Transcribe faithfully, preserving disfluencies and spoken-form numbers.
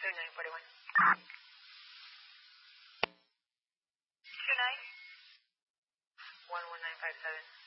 two nine four one. two nine. one one nine five seven.